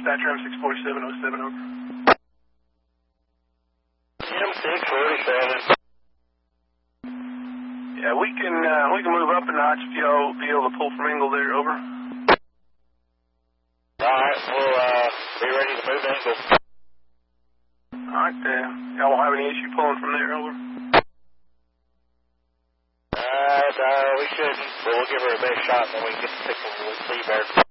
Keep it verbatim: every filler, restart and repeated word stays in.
dispatcher M six forty-seven oh seven, over. M six forty-seven. Yeah, we can, uh, we can move up a notch if y'all be able to pull from Engle there, over. Alright, we'll, uh, be ready to move Engle. Alright, uh, y'all won't have any issue pulling from there, over. Uh, no, we shouldn't, but we'll give her a best shot and then we can get the signal to leave there.